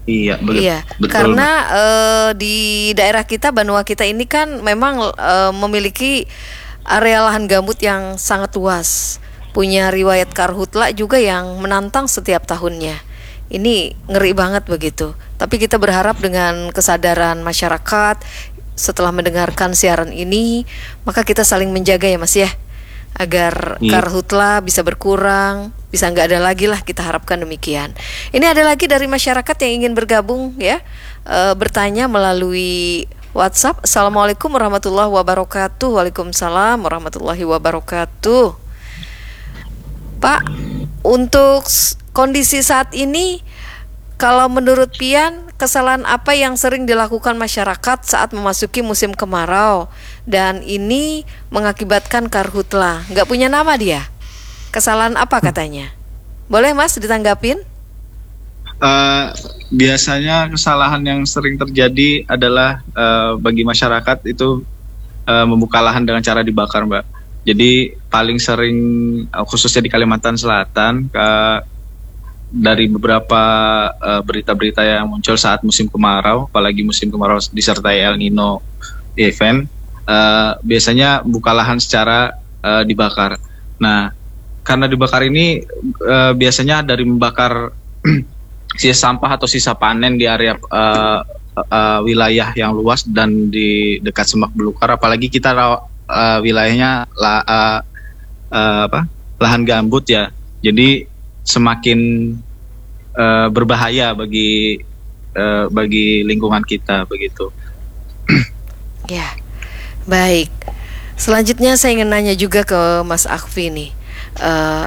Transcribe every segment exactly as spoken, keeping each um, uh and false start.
Iya, betul. Iya, Betul, karena Mbak. eh, di daerah kita, Banua kita ini kan memang eh, memiliki area lahan gambut yang sangat luas, punya riwayat karhutla juga yang menantang setiap tahunnya. Ini ngeri banget begitu. Tapi kita berharap dengan kesadaran masyarakat setelah mendengarkan siaran ini, maka kita saling menjaga ya Mas ya, agar Iya. karhutla bisa berkurang, bisa nggak ada lagi lah, kita harapkan demikian. Ini ada lagi dari masyarakat yang ingin bergabung ya, e, bertanya melalui WhatsApp. Assalamualaikum warahmatullahi wabarakatuh. Waalaikumsalam warahmatullahi wabarakatuh. Pak, untuk s- kondisi saat ini, kalau menurut Pian, kesalahan apa yang sering dilakukan masyarakat saat memasuki musim kemarau dan ini mengakibatkan karhutla? Nggak punya nama dia. Kesalahan apa katanya? Boleh Mas ditanggapin? Eh, biasanya kesalahan yang sering terjadi adalah eh, bagi masyarakat itu eh, membuka lahan dengan cara dibakar, Mbak. Jadi paling sering eh, khususnya di Kalimantan Selatan, ke- dari beberapa eh, berita-berita yang muncul saat musim kemarau, apalagi musim kemarau disertai El Nino event, eh, biasanya buka lahan secara eh, dibakar. Nah, karena dibakar ini eh, biasanya dari membakar sisa sampah atau sisa panen di area uh, uh, wilayah yang luas dan di dekat semak belukar, apalagi kita raw- uh, wilayahnya la, uh, uh, apa lahan gambut ya, jadi semakin uh, berbahaya bagi uh, bagi lingkungan kita begitu. Ya, baik. Selanjutnya saya ingin nanya juga ke Mas Akfi nih. Eh,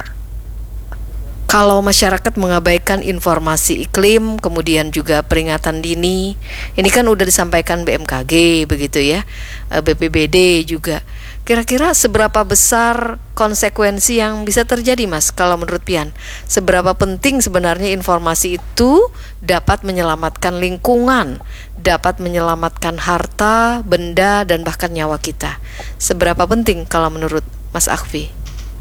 Kalau masyarakat mengabaikan informasi iklim, kemudian juga peringatan dini, ini kan udah disampaikan B M K G begitu ya, eh, B P B D juga. Kira-kira seberapa besar konsekuensi yang bisa terjadi Mas kalau menurut Pian? Seberapa penting sebenarnya informasi itu dapat menyelamatkan lingkungan, dapat menyelamatkan harta, benda, dan bahkan nyawa kita? Seberapa penting kalau menurut Mas Akfi?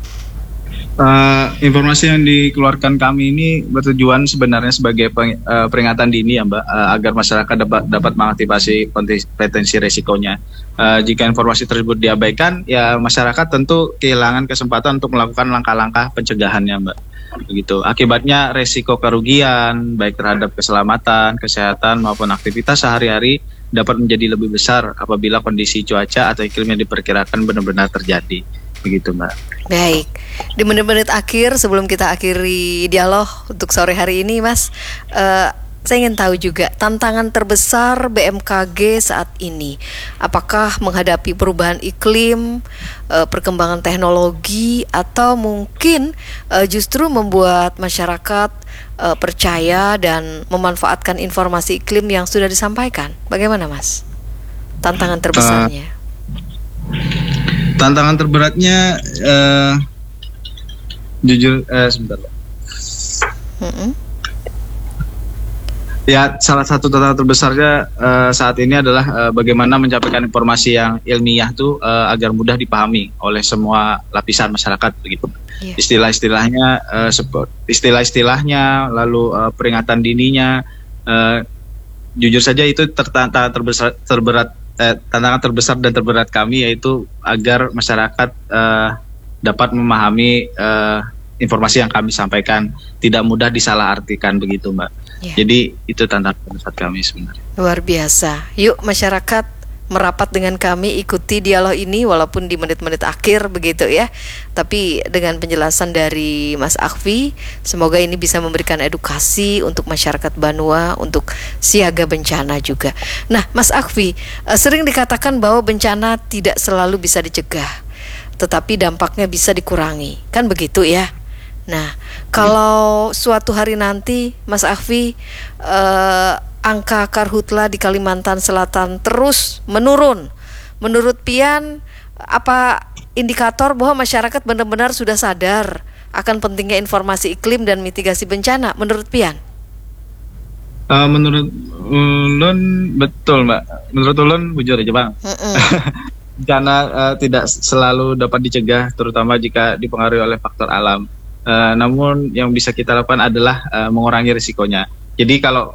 Uh, informasi yang dikeluarkan kami ini bertujuan sebenarnya sebagai peng- uh, peringatan dini ya Mbak, uh, agar masyarakat dapat dapat mengantisipasi potensi potensi resikonya. Uh, jika informasi tersebut diabaikan, ya masyarakat tentu kehilangan kesempatan untuk melakukan langkah-langkah pencegahannya Mbak. Begitu. Akibatnya resiko kerugian baik terhadap keselamatan, kesehatan maupun aktivitas sehari-hari dapat menjadi lebih besar apabila kondisi cuaca atau iklim yang diperkirakan benar-benar terjadi. Begitu Mbak. Baik, di menit-menit akhir sebelum kita akhiri dialog untuk sore hari ini Mas, eh, saya ingin tahu juga tantangan terbesar B M K G saat ini. Apakah menghadapi perubahan iklim, eh, perkembangan teknologi, atau mungkin eh, justru membuat masyarakat eh, percaya dan memanfaatkan informasi iklim yang sudah disampaikan? Bagaimana Mas? Tantangan terbesarnya? Tantangan terberatnya eh, jujur eh, sebentar. Mm-mm. Ya, salah satu tantangan terbesarnya eh, saat ini adalah eh, bagaimana menyampaikan informasi yang ilmiah tuh eh, agar mudah dipahami oleh semua lapisan masyarakat begitu. Iya. Istilah-istilahnya eh, seperti istilah-istilahnya, lalu eh, peringatan dininya, eh, jujur saja itu ter- tantangan terbesar terberat eh, tantangan terbesar dan terberat kami, yaitu agar masyarakat eh, dapat memahami eh, informasi yang kami sampaikan, tidak mudah disalahartikan begitu Mbak. Ya. Jadi itu tantangan terbesar kami sebenarnya. Luar biasa. Yuk masyarakat merapat dengan kami, ikuti dialog ini walaupun di menit-menit akhir begitu ya. Tapi dengan penjelasan dari Mas Akfi, semoga ini bisa memberikan edukasi untuk masyarakat Banua untuk siaga bencana juga. Nah, Mas Akfi, eh, sering dikatakan bahwa bencana tidak selalu bisa dicegah, tetapi dampaknya bisa dikurangi. Kan begitu ya? Nah, kalau suatu hari nanti Mas Akfi, eh, angka karhutla di Kalimantan Selatan terus menurun, menurut Pian, apa indikator bahwa masyarakat benar-benar sudah sadar akan pentingnya informasi iklim dan mitigasi bencana menurut Pian? Uh, menurut Ulun betul Mbak. Menurut Ulun bujur aja Bang. Bencana uh, tidak selalu dapat dicegah, terutama jika dipengaruhi oleh faktor alam. Uh, namun yang bisa kita lakukan adalah uh, mengurangi risikonya. Jadi kalau